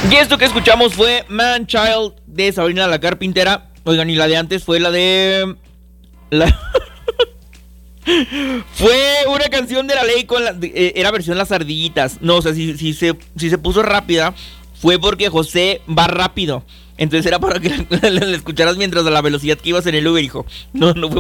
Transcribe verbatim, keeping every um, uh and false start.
Y esto que escuchamos fue Man Child de Sabrina la Carpintera. Oigan, y la de antes fue la de... La... Fue una canción de La Ley con la... eh, era versión Las Ardillitas. No, o sea, si, si, se, si se puso rápida, fue porque José va rápido. Entonces era para que la, la, la escucharas mientras a la velocidad que ibas en el Uber, hijo. No, no fue